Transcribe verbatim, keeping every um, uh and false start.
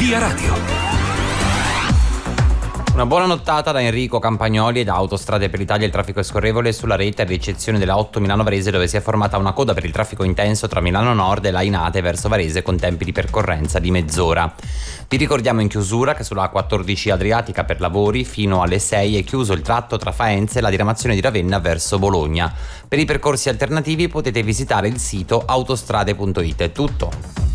Via Radio. Una buona nottata da Enrico Campagnoli e da Autostrade per l'Italia. Il traffico è scorrevole sulla rete, ad eccezione della otto Milano Varese, dove si è formata una coda per il traffico intenso tra Milano Nord e Lainate verso Varese, con tempi di percorrenza di mezz'ora. Vi ricordiamo in chiusura che sulla A quattordici Adriatica per lavori fino alle sei è chiuso il tratto tra Faenza e la diramazione di Ravenna verso Bologna. Per i percorsi alternativi potete visitare il sito autostrade punto it. È tutto.